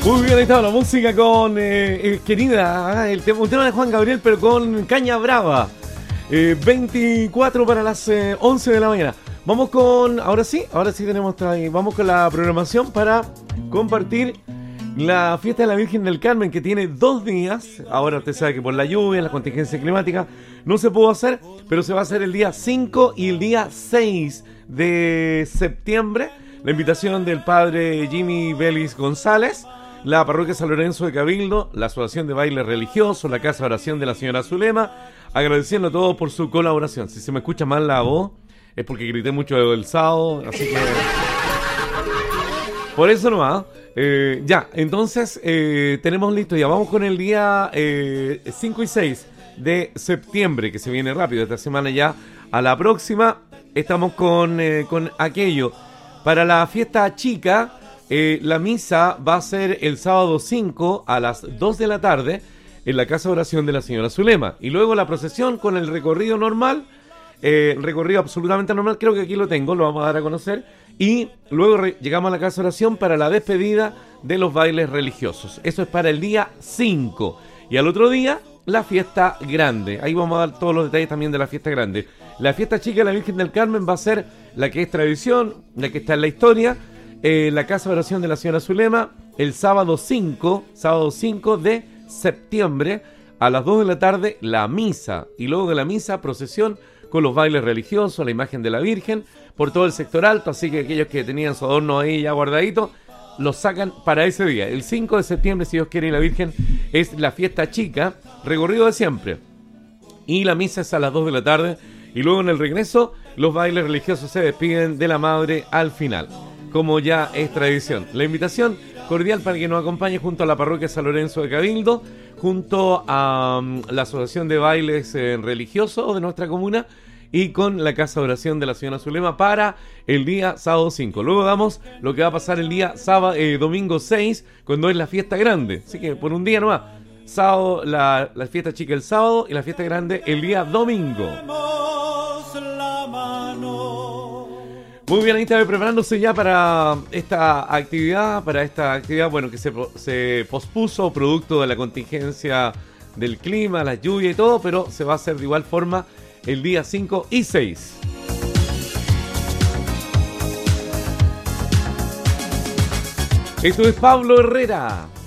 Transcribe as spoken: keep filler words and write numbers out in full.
Muy bien, ahí estaba la música con eh, eh, querida, el tema, un tema de Juan Gabriel, pero con Caña Brava. Eh, veinticuatro para las eh, once de la mañana. Vamos con, ahora sí, ahora sí tenemos, ahí, vamos con la programación para compartir la fiesta de la Virgen del Carmen, que tiene dos días. Ahora usted sabe que por la lluvia, la contingencia climática, no se pudo hacer, pero se va a hacer el día cinco y el día seis de septiembre. La invitación del padre Jimmy Vélez González, la parroquia San Lorenzo de Cabildo, la Asociación de Baile Religioso, la Casa de Oración de la Señora Zulema, agradeciendo a todos por su colaboración. Si se me escucha mal la voz, es porque grité mucho el sábado, así que... por eso nomás. Eh, ya, entonces eh, tenemos listo, ya vamos con el día eh, cinco y seis de septiembre, que se viene rápido, esta semana ya a la próxima. Estamos con, eh, con aquello. Para la fiesta chica, eh, la misa va a ser el sábado cinco a las dos de la tarde en la Casa de Oración de la Señora Zulema. Y luego la procesión con el recorrido normal, eh, recorrido absolutamente normal, creo que aquí lo tengo, lo vamos a dar a conocer. Y luego re- llegamos a la Casa de Oración para la despedida de los bailes religiosos. Eso es para el día cinco. Y al otro día, la fiesta grande. Ahí vamos a dar todos los detalles también de la fiesta grande. La fiesta chica de la Virgen del Carmen va a ser la que es tradición, la que está en la historia, eh, la Casa de Oración de la Señora Zulema, el sábado cinco, sábado cinco de septiembre, a las dos de la tarde, la misa. Y luego de la misa, procesión con los bailes religiosos, la imagen de la Virgen, por todo el sector alto. Así que aquellos que tenían su adorno ahí ya guardadito, los sacan para ese día. El cinco de septiembre, si Dios quiere, y la Virgen es la fiesta chica, recorrido de siempre. Y la misa es a las dos de la tarde. Y luego en el regreso, los bailes religiosos se despiden de la madre al final, como ya es tradición. La invitación cordial para que nos acompañe junto a la parroquia San Lorenzo de Cabildo, junto a um, la Asociación de Bailes eh, Religiosos de nuestra comuna y con la Casa de Oración de la Señora Zulema para el día sábado cinco. Luego damos lo que va a pasar el día sábado, eh, domingo seis, cuando es la fiesta grande. Así que por un día nomás. Sábado, la, la fiesta chica el sábado y la fiesta grande el día domingo. Muy bien, ahí está preparándose ya para esta actividad, para esta actividad, bueno, que se, se pospuso producto de la contingencia del clima, la lluvia y todo, pero se va a hacer de igual forma el día cinco y seis. Esto es Pablo Herrera.